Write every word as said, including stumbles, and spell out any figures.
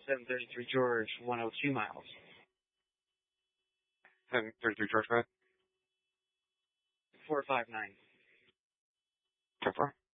seven thirty-three George, one oh two miles. seven thirty-three George, go ahead. four five nine. So far.